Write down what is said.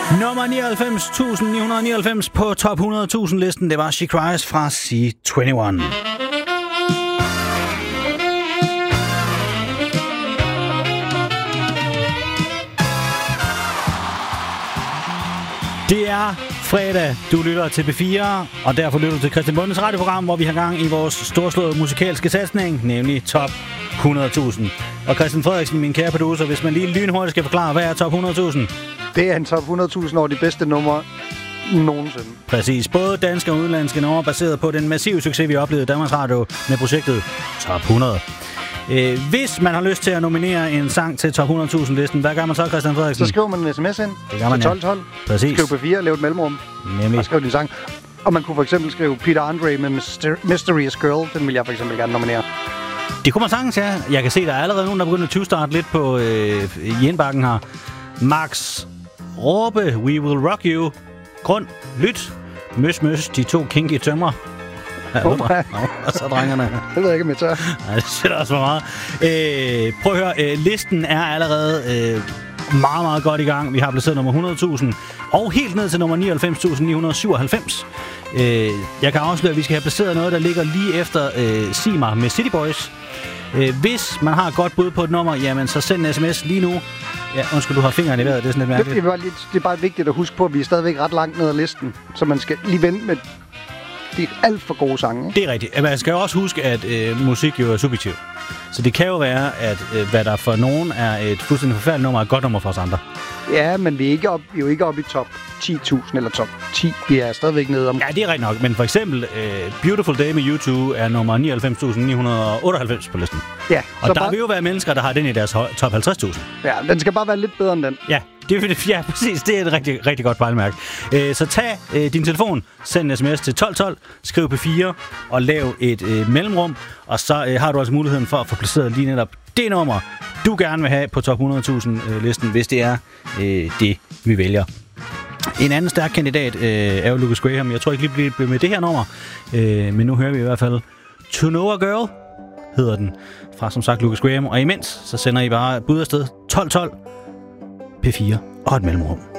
Nummer 99.999 på top 100.000 listen, det var She Cries fra C21. Det er fredag, du lytter til B4, og derfor lytter du til Christian Bondes radioprogram, hvor vi har gang i vores storslåede musikalske satsning, nemlig top 100.000. Og Christian Frederiksen, min kære producer, hvis man lige lynhurtigt skal forklare, hvad er top 100.000? Det er en top 100.000 over de bedste numre nogensinde. Præcis. Både danske og udenlandske numre, baseret på den massive succes, vi oplevede i Danmarks Radio med projektet Top 100. Hvis man har lyst til at nominere en sang til top 100.000-listen, hvad gør man så, Christian Frederiksen? Så skriver man en sms ind det gør man, til 1212. Præcis. Skriv på 4 og lav et mellemrum. Nemlig. Og skriv din sang. Og man kunne for eksempel skrive Peter Andre med Mysterious Girl. Den vil jeg for eksempel gerne nominere. Det kunne man sagtens, ja. Jeg kan se, der er allerede nogen, der begynder at 20-starte lidt på i indbakken her. Max Råbe, We Will Rock You. Grund, lyt, møs, de to kinky tømmer. Og så drengerne. Det ved jeg ikke, om jeg tør. Nej, det sætter også for meget. Prøv at høre, listen er allerede meget, meget godt i gang. Vi har placeret nummer 100.000 og helt ned til nummer 99.997. Jeg kan afsløre, at vi skal have placeret noget, der ligger lige efter Sig mig med City Boys. Hvis man har et godt bud på et nummer, jamen så send en sms lige nu. Ja, undskyld, du har fingeren i vejret, det er sådan lidt mærkeligt. Det er bare vigtigt at huske på, at vi er stadigvæk ret langt ned ad listen, så man skal lige vente med de alt for gode sange. Det er rigtigt. Man skal jo også huske, at musik jo er subjektivt. Så det kan jo være, at hvad der for nogen er et fuldstændig forfærdeligt nummer, er et godt nummer for os andre. Ja, men vi er jo ikke oppe i top 10.000 eller top 10. Vi er stadigvæk nede om... Ja, det er rigtigt nok. Men for eksempel Beautiful Day med U2 er nummer 99.998 på listen. Ja. Og der vil jo være mennesker, der har den i deres top 50.000. Ja, den skal bare være lidt bedre end den. Ja, ja, præcis. Det er et rigtig, rigtig godt pejlemærke. Så tag din telefon, send en sms til 1212, skriv P4 og lav et mellemrum. Og så har du altså muligheden for at få placeret lige netop det nummer, du gerne vil have på top 100.000-listen, hvis det er det, vi vælger. En anden stærk kandidat er jo Lucas Graham. Jeg tror ikke lige bliver med det her nummer, men nu hører vi i hvert fald To Know a Girl, hedder den, fra som sagt Lucas Graham. Og imens, så sender I bare bud afsted 1212, P4 og et mellemrum.